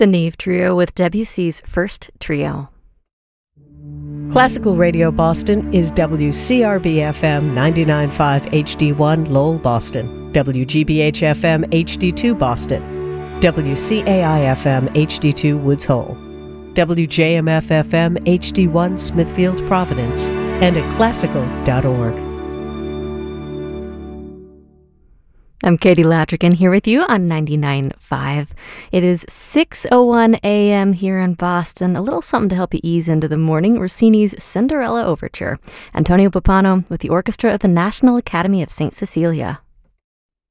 The Neve Trio with Debussy's First Trio. Classical Radio Boston is WCRB-FM 99.5 HD1 Lowell, Boston, WGBH-FM HD2 Boston, WCAI-FM HD2 Woods Hole, WJMF-FM HD1 Smithfield, Providence, and at classical.org. I'm Katie Latrican here with you on 99.5. It is 6:01 a.m. here in Boston. A little something to help you ease into the morning. Rossini's Cinderella Overture. Antonio Pappano with the Orchestra of the National Academy of St. Cecilia.